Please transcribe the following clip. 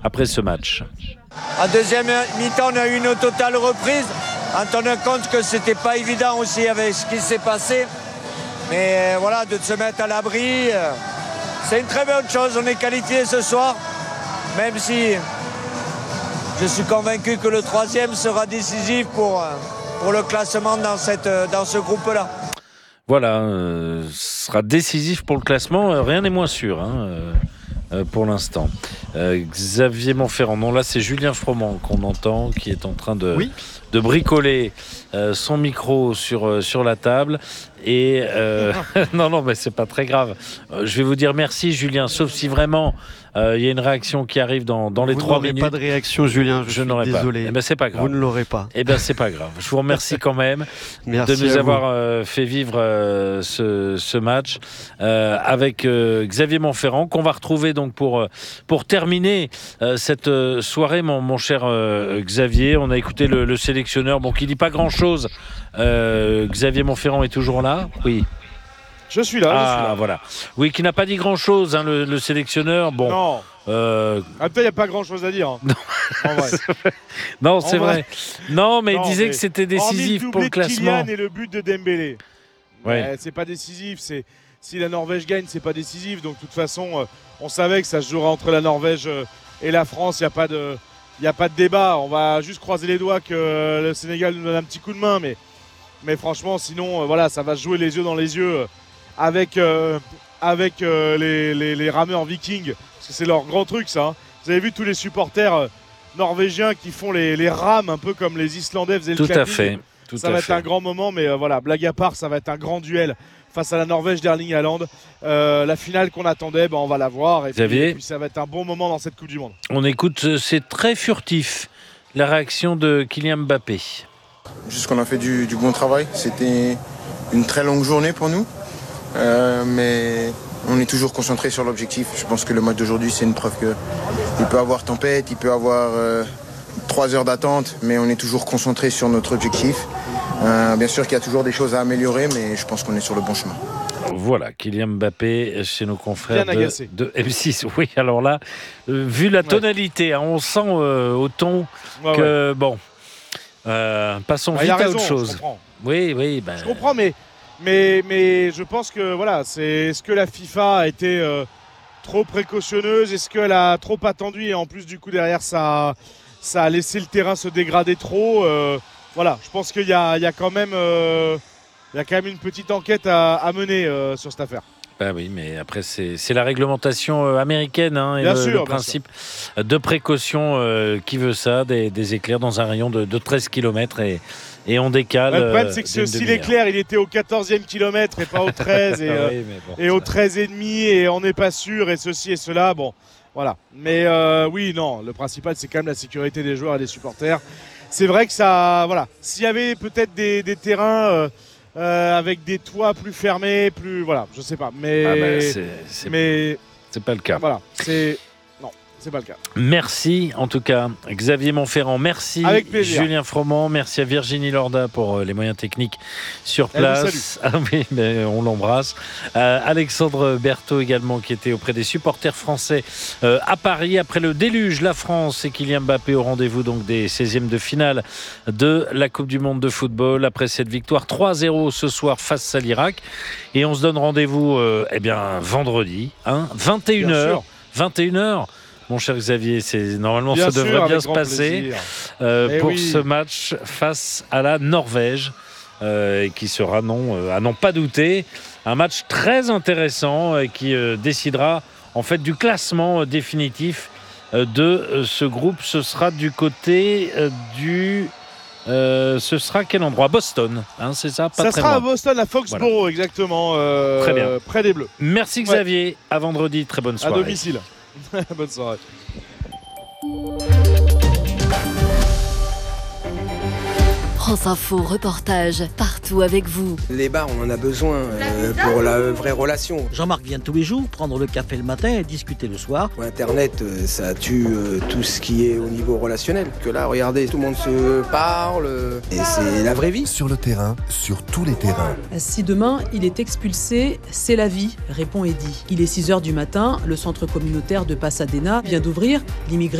après ce match. En deuxième mi-temps, on a eu une totale reprise, en tenant compte que c'était pas évident aussi avec ce qui s'est passé. Mais voilà, de se mettre à l'abri, c'est une très bonne chose. On est qualifié ce soir, même si je suis convaincu que le troisième sera décisif pour le classement dans ce groupe-là. Voilà, sera décisif pour le classement, rien n'est moins sûr pour l'instant. Xavier Monferrand, non là c'est Julien Froment qu'on entend, qui est en train de bricoler son micro sur la table. Et non, mais c'est pas très grave. Je vais vous dire merci Julien, sauf si vraiment il y a une réaction qui arrive dans les 3 minutes. Vous n'aurez pas de réaction, Julien, je n'aurai suis désolé. pas. Eh ben, c'est pas grave. Vous ne l'aurez pas. Eh ben, c'est pas grave. Je vous remercie quand même Merci de nous à avoir fait vivre ce match avec Xavier Monferrand, qu'on va retrouver donc pour terminer cette soirée, mon cher Xavier. On a écouté le sélectionneur, qui dit pas grand-chose. Xavier Monferrand est toujours là ? Oui. Je suis là. Voilà. Oui, qui n'a pas dit grand-chose, le sélectionneur. Bon. Non. Peut-être il n'y a pas grand-chose à dire. Non, en vrai. Non, c'est vrai. Non, mais il disait que c'était décisif pour le classement. Kylian et le but de Dembélé. Ouais. C'est pas décisif. Si la Norvège gagne, c'est pas décisif. Donc de toute façon, on savait que ça se jouera entre la Norvège et la France. Il n'y a pas de débat. On va juste croiser les doigts que le Sénégal nous donne un petit coup de main. Mais franchement, sinon, ça va se jouer les yeux dans les yeux avec les rameurs vikings. Parce que c'est leur grand truc, ça. Hein. Vous avez vu tous les supporters norvégiens qui font les rames, un peu comme les Islandais faisaient le clapping. Tout à fait. Ça va être un grand moment, mais blague à part, ça va être un grand duel face à la Norvège d'Erling Haaland. La finale qu'on attendait, on va la voir. Et puis ça va être un bon moment dans cette Coupe du Monde. On écoute, c'est très furtif, la réaction de Kylian Mbappé. Juste qu'on a fait du bon travail. C'était une très longue journée pour nous. Mais on est toujours concentré sur l'objectif. Je pense que le match d'aujourd'hui, c'est une preuve qu'il peut y avoir tempête, il peut y avoir 3 heures d'attente, mais on est toujours concentré sur notre objectif. Bien sûr qu'il y a toujours des choses à améliorer, mais je pense qu'on est sur le bon chemin. Voilà, Kylian Mbappé chez nos confrères de M6. Oui, alors là, vu la tonalité, on sent au ton que passons vite à autre chose. Oui. Je comprends, mais je pense que est-ce que la FIFA a été trop précautionneuse? Est-ce qu'elle a trop attendu? Et en plus, du coup, derrière, ça a laissé le terrain se dégrader trop. Je pense qu'il y a quand même une petite enquête à mener sur cette affaire. Oui, mais après, c'est la réglementation américaine et le principe de précaution qui veut ça, des éclairs dans un rayon de 13 km et on décale. Le problème, c'est que si l'éclair il était au 14e kilomètre et pas au 13 et au 13,5 et on n'est pas sûr et ceci et cela, voilà. Mais le principal, c'est quand même la sécurité des joueurs et des supporters. C'est vrai que ça, s'il y avait peut-être des terrains avec des toits plus fermés, je sais pas. Mais c'est pas le cas. Voilà, c'est pas le cas. Merci en tout cas Xavier Monferrand, merci Julien Froment, merci à Virginie Lorda pour les moyens techniques sur place. On l'embrasse. Alexandre Berthaud également qui était auprès des supporters français à Paris après le déluge. La France et Kylian Mbappé au rendez-vous donc des 16e de finale de la Coupe du Monde de football après cette victoire 3-0 ce soir face à l'Irak. Et on se donne rendez-vous vendredi 21h. 21h. Mon cher Xavier, normalement ça devrait bien se passer pour ce match face à la Norvège qui sera, à n'en pas douter, un match très intéressant qui décidera en fait du classement définitif de ce groupe. Ce sera du côté ce sera quel endroit? Boston, c'est ça? Ça sera à Boston, à Foxborough, exactement. Très bien. Près des Bleus. Merci Xavier, à vendredi, très bonne soirée. À domicile. Bonne soirée. France Info, reportage partout avec vous. Les bars, on en a besoin pour la vraie relation. Jean-Marc vient tous les jours prendre le café le matin et discuter le soir. Internet, ça tue tout ce qui est au niveau relationnel. Que là, regardez, tout le monde se parle et c'est la vraie vie. Sur le terrain, sur tous les terrains. Si demain, il est expulsé, c'est la vie, répond Eddy. Il est 6h du matin, le centre communautaire de Pasadena vient d'ouvrir. L'immigré